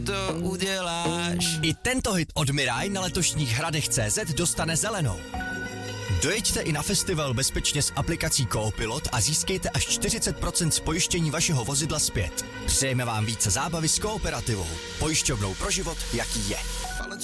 to uděláš. I tento hit od Mirai na letošních Hradech.cz dostane zelenou. Dojeďte i na festival bezpečně s aplikací Coopilot a získejte až 40% z pojištění vašeho vozidla zpět. Přejeme vám více zábavy s Kooperativou, pojišťovnou pro život, jaký je.